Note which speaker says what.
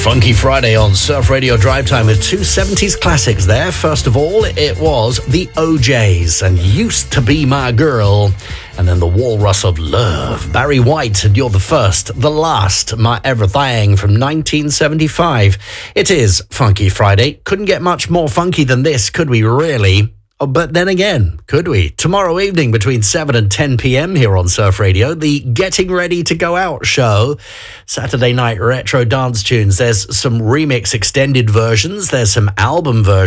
Speaker 1: Funky Friday on Surf Radio Drive Time with two 70s classics there. First of all, it was the OJs and Used to Be My Girl. And then the Walrus of Love, Barry White, and You're the First, the Last, My Everything from 1975. It is Funky Friday. Couldn't get much more funky than this, could we really? Oh, but then again, could we? Tomorrow evening between 7 and 10 p.m. here on Surf Radio, the Getting Ready to Go Out show. Saturday night retro dance tunes. There's some remix extended versions. There's some album versions.